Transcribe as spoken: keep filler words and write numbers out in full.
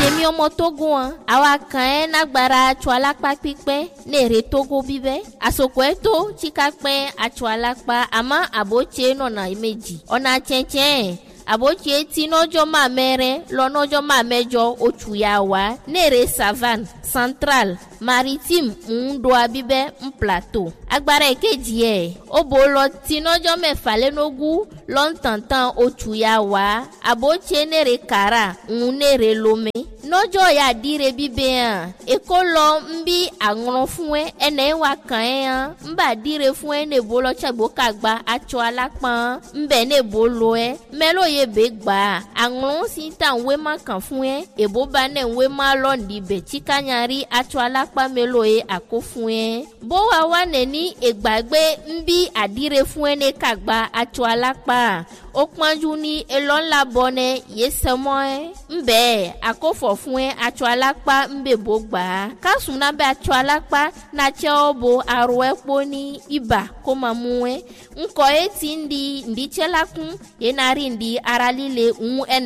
Èmi ọmọ Togo an àwa kan ẹ nagbara atsọ alakpa pípẹ́ nèrè Togo bíbẹ́ àsopọ̀ ẹ tó tsika pẹ́ atsọ alakpa àmọ́ àbótse nọ̀nà méjì ọ̀nà tsẹ̀tsẹ̀ àbótse tí nọ́jọ́ máa mẹ́rẹ́ lọ́nọ́jọ́ máa mẹ́jọ oṣù yà wá nèrè savane central maritime ń do abíbẹ́ ń plateau agbára èkejì ẹ̀ ó bò lọ tí nọ́jọ́ mẹ́fà lẹ́nogún lọ́ntàntàn oṣù yà wá àbótse nèrè kàrà ń nèrè lomé nọ́jọ́ yà dire bíbẹ́ hàn èkó lọ ń bí àrùn fún ẹ ẹnẹ wà kàn ẹ́ hàn ń bà dire fún ẹ nèbó lọ tsàgbó kàgbà atsọ alápọ̀n ń bẹ̀ nèbó lọ ẹ mẹ́lò yẹ bẹ́ gbà àrùn sí tà ń wé má kàn fún ẹ èbó bá nẹ̀ ń wé má lọ́ọ̀dì bẹ̀ tsikanyari atsọ alápá mẹ́lò yẹ àkó fún ẹ bó wà wà nẹ̀ní ègbàgbé ń bí àdire fún ẹ ní kàgbà atsọ alápá ó pọ́njú ní elọ́ńlá bọ́nẹ yé sẹ́mọ́ ẹ ń bẹ́ẹ̀ àkófọ̀ fún ẹ atsọ alápá ń bẹ̀ bó gbà á kásùn náà bẹ́ atsọ alápá náà tsẹ́ ọ bo arọ ẹ kpó ní ibà kó máa mú ẹ ńkọ́ ẹ ti ń di ǹdí tsẹ́ la kún yẹn náà rí ǹdí ara líle ń ẹ